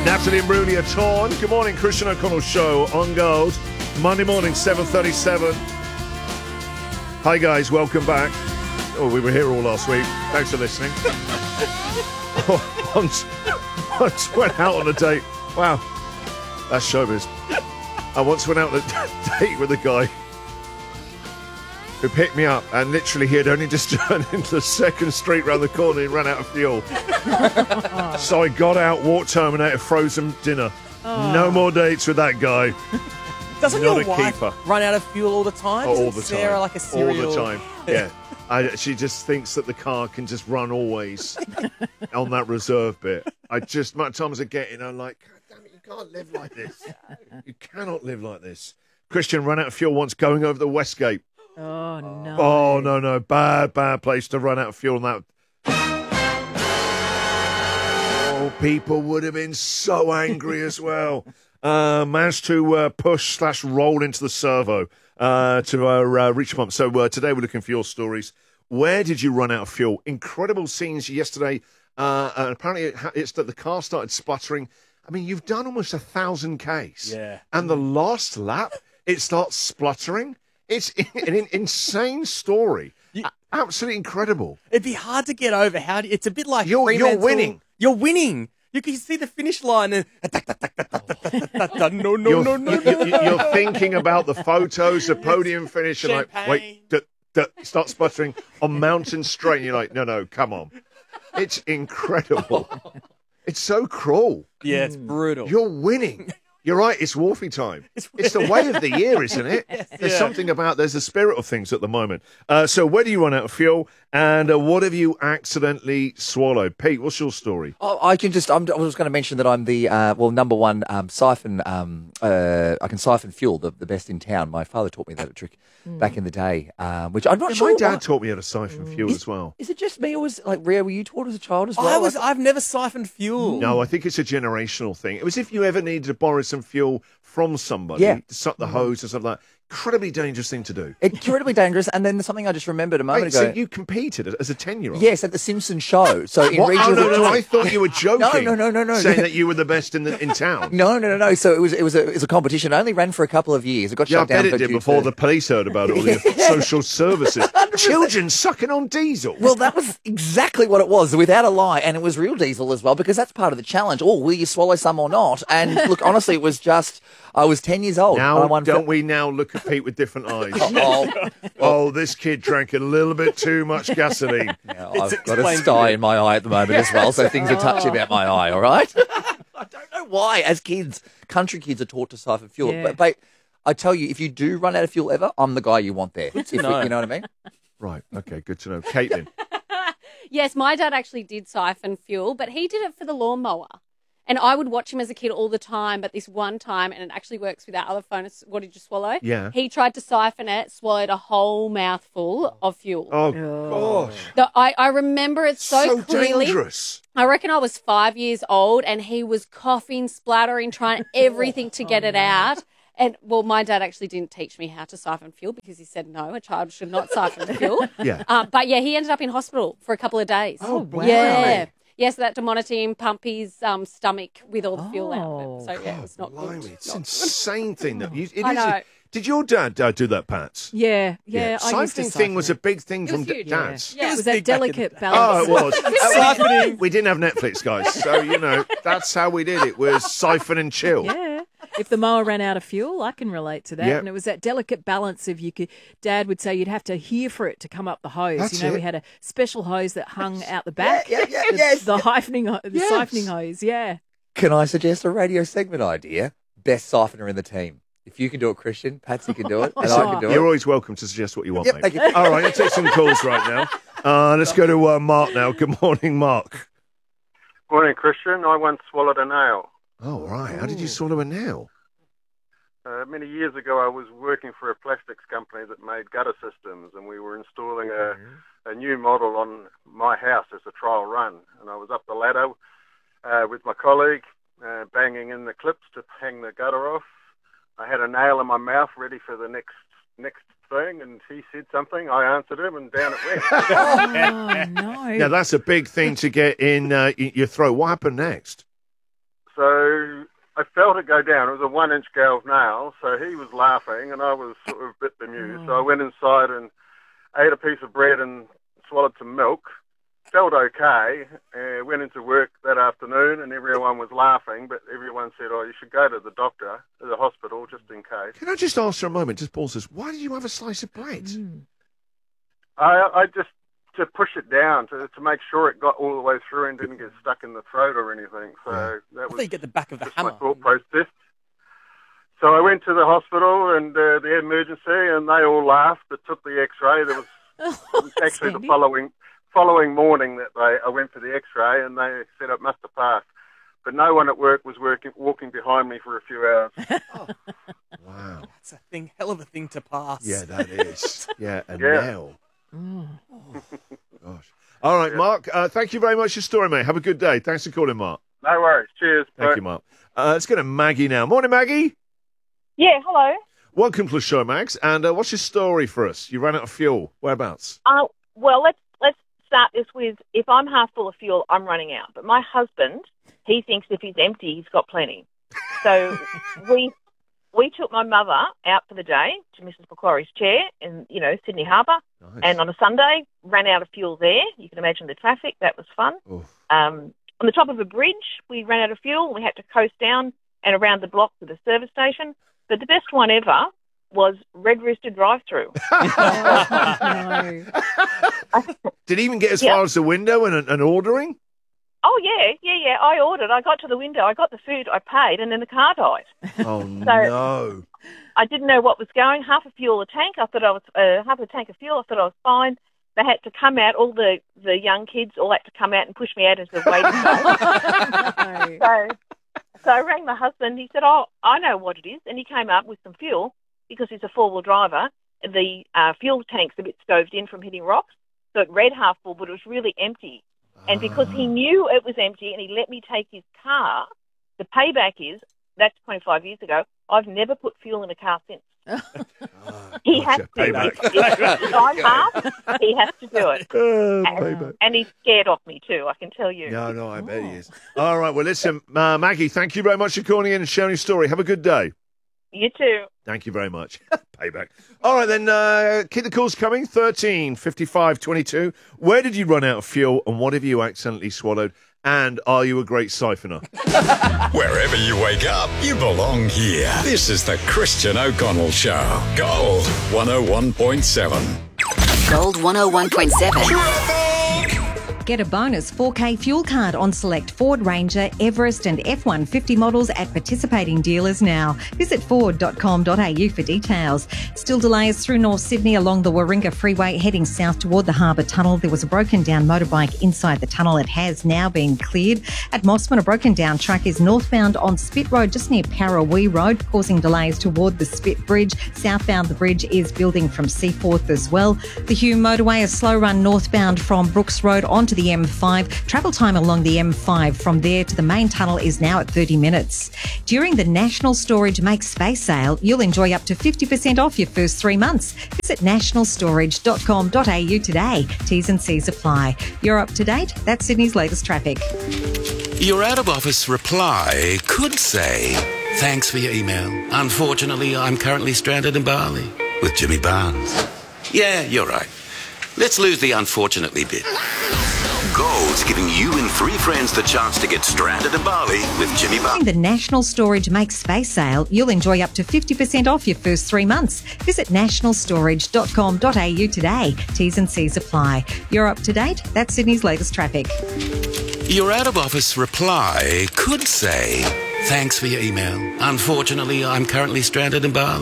Natalie and Rooney are torn. Good morning, Christian O'Connell Show on Gold. Monday morning, 7:37. Hi guys, welcome back. Oh, we were here all last week. Thanks for listening. once went out on a date. Wow, that's showbiz. I once went out on a date with a guy who picked me up, and literally he had only just turned into the second street round the corner and ran out of fuel. So I got out, walked home, and ate a frozen dinner. No more dates with that guy. Doesn't Not your a wife keeper. run out of fuel all the time? All Isn't the Sarah time. like a serial? All the time. Yeah. She just thinks that the car can just run always on that reserve bit. Much times I get in, I'm like, God damn it, you can't live like this. You cannot live like this. Christian ran out of fuel once going over the Westgate. Oh, no. Oh, no. Bad place to run out of fuel on that. Oh, people would have been so angry as well. Managed to push/roll into the servo to reach a pump. So today we're looking for your stories. Where did you run out of fuel? Incredible scenes yesterday. And apparently it's that the car started sputtering. I mean, you've done almost 1,000 Ks. Yeah. And the last lap, it starts spluttering. It's an insane story. Absolutely incredible. It'd be hard to get over. It's a bit like You're Fremantle. winning. You're winning. You can see the finish line and no. You're thinking about the photos, the podium finish, and like, wait, start sputtering on Mountain Straight. And you're like, no, come on. It's incredible. It's so cruel. Yeah, it's brutal. You're winning. You're right, it's Wharfie time. It's the way of the year, isn't it? There's something about, there's the spirit of things at the moment. So where do you run out of fuel, and what have you accidentally swallowed? Pete, what's your story? Oh, I was going to mention that I'm the, number one siphon, I can siphon fuel, the best in town. My father taught me that trick back in the day, which I'm not sure. My dad taught me how to siphon fuel as well. Is it just me, or was like Rhea, were you taught as a child as well? I've never siphoned fuel. No, I think it's a generational thing. It was if you ever needed to borrow some fuel from somebody to suck the hose and stuff like that. Incredibly dangerous thing to do. Incredibly dangerous. And then something I just remembered a moment So ago. you competed as a 10-year-old? Yes, at the Simpsons show. So in What? regions of No, I thought you were joking. No. Saying that you were the best in town. No. So it was a competition. It only ran for a couple of years. It got shut down. I bet it did before the police heard about it. All the social services. Children sucking on diesel. Well, that was exactly what it was, without a lie. And it was real diesel as well, because that's part of the challenge. Oh, will you swallow some or not? And look, honestly, it was just, I was 10 years old. Now, don't we now look at Pete with different eyes? Oh, this kid drank a little bit too much gasoline. Now, I've got a sty in my eye at the moment as well, so things are touchy about my eye, all right? I don't know why, as kids, country kids are taught to siphon fuel. Yeah. But I tell you, if you do run out of fuel ever, I'm the guy you want there. You know what I mean? Right, okay, good to know. Caitlin. Yes, my dad actually did siphon fuel, but he did it for the lawnmower. And I would watch him as a kid all the time, but this one time, and it actually works with our other phone, what did you swallow? Yeah. He tried to siphon it, swallowed a whole mouthful of fuel. Oh, gosh. I remember it so clearly. Dangerous. I reckon I was 5 years old, and he was coughing, splattering, trying everything to get it out. And, well, my dad actually didn't teach me how to siphon fuel because he said, no, a child should not siphon fuel. Yeah. But, yeah, he ended up in hospital for a couple of days. Oh, wow. Yeah. Yes, that to monitor him, pump his stomach with all the fuel out of it. So, yeah, it was not Blimey, good. it's an insane thing. I know. Did your dad do that, Pats? Yeah. I used to Siphoning thing was a big thing from huge. dads. Yeah. It was that big back in the delicate day. balance. Oh, it was. Siphoning. We didn't have Netflix, guys. So, that's how we did it, was siphon and chill. Yeah. If the mower ran out of fuel, I can relate to that. Yep. And it was that delicate balance of Dad would say you'd have to hear for it to come up the hose. That's we it. had a special hose that hung out the back. Yes. The siphoning hose, yeah. Can I suggest a radio segment idea? Best siphoner in the team. If you can do it, Christian, Patsy can do it, and I can do it. You're always welcome to suggest what you want, Yep, mate. thank you. All right, let's take some calls right now. Let's go to Mark now. Good morning, Mark. Morning, Christian. I once swallowed a nail. Oh, right. How did you swallow a nail? Many years ago, I was working for a plastics company that made gutter systems, and we were installing a new model on my house as a trial run. And I was up the ladder with my colleague, banging in the clips to hang the gutter off. I had a nail in my mouth ready for the next thing, and he said something. I answered him, and down it went. Oh, no. Now, that's a big thing to get in your throat. What happened next? So felt it go down. It was a 1-inch galv nail, so he was laughing, and I was sort of a bit bemused. So I went inside and ate a piece of bread and swallowed some milk. Felt okay. Went into work that afternoon, and everyone was laughing, but everyone said, "Oh, you should go to the doctor, to the hospital, just in case." Can I just ask for a moment, just pause this, why did you have a slice of bread? I just to push it down to make sure it got all the way through and didn't get stuck in the throat or anything. So that I was thought you get the back of the just hammer. my thought process. So I went to the hospital and the emergency, and they all laughed. It took the X-ray. There was it was actually the following morning that I went for the X-ray, and they said it must have passed. But no one at work was walking behind me for a few hours. Wow. That's a thing, hell of a thing to pass. Yeah, that is. Yeah, a Yeah. nail. Gosh. All right, Mark, thank you very much for your story, mate. Have a good day. Thanks for calling, Mark. No worries. Cheers. Thank Bye. you, Mark. Let's go to Maggie now. Morning, Maggie. Yeah, hello. Welcome to the show, Mags. And what's your story for us? You ran out of fuel. Whereabouts? Well, let's start this with, if I'm half full of fuel, I'm running out. But my husband, he thinks if he's empty, he's got plenty. So we took my mother out for the day to Mrs. Macquarie's chair in, Sydney Harbour. Nice. And on a Sunday, ran out of fuel there. You can imagine the traffic. That was fun. Oof. On the top of a bridge, we ran out of fuel. We had to coast down and around the block to the service station. But the best one ever was Red Rooster drive-through. No. Did he even get as Yeah. far as the window and ordering? Oh, yeah. I ordered. I got to the window. I got the food. I paid, and then the car died. Oh, no. I didn't know what was going. Half a fuel a tank. I thought I was half a tank of fuel. I thought I was fine. They had to come out. All the young kids all had to come out and push me out as the waiting zone. So I rang my husband. He said, "Oh, I know what it is," and he came up with some fuel because he's a four-wheel driver. The fuel tank's a bit stoved in from hitting rocks, so it read half full, but it was really empty. And because he knew it was empty and he let me take his car, the payback is, that's 25 years ago, I've never put fuel in a car since. He has to. Payback. If I'm half, he has to do it. Payback. And he's scared of me too, I can tell you. No, I bet he is. All right, well, listen, Maggie, thank you very much for calling in and sharing your story. Have a good day. You too. Thank you very much. Payback. All right, then, keep the calls coming. 13 55 22. Where did you run out of fuel and what have you accidentally swallowed? And are you a great siphoner? Wherever you wake up, you belong here. This is the Christian O'Connell Show. Gold 101.7. Gold 101.7. Get a bonus 4K fuel card on select Ford Ranger, Everest and F-150 models at participating dealers now. Visit ford.com.au for details. Still delays through North Sydney along the Warringah Freeway heading south toward the Harbour Tunnel. There was a broken down motorbike inside the tunnel. It has now been cleared. At Mossman, a broken down truck is northbound on Spit Road just near Parawee Road, causing delays toward the Spit Bridge. Southbound, the bridge is building from Seaforth as well. The Hume motorway, a slow run northbound from Brooks Road onto the M5. Travel time along the M5 from there to the main tunnel is now at 30 minutes. During the National Storage Make Space sale, you'll enjoy up to 50% off your first 3 months. Visit nationalstorage.com.au today. T's and C's apply. You're up to date? That's Sydney's latest traffic. Your out-of-office reply could say, "Thanks for your email. Unfortunately, I'm currently stranded in Bali with Jimmy Barnes." Yeah, you're right. Let's lose the unfortunately bit. Gold's giving you and 3 friends the chance to get stranded in Bali with Jimmy Barnes. During the National Storage Make Space sale, you'll enjoy up to 50% off your first 3 months. Visit nationalstorage.com.au today. T's and C's apply. You're up to date? That's Sydney's latest traffic. Your out-of-office reply could say, "Thanks for your email. Unfortunately, I'm currently stranded in Bali